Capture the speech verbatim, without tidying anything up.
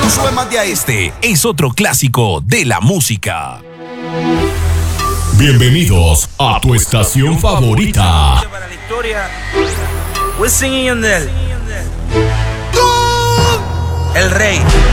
lo sube más de ahí. Este es otro clásico de la música. Bienvenidos a tu estación favorita. Para la historia, Wisin y Yandel, el rey.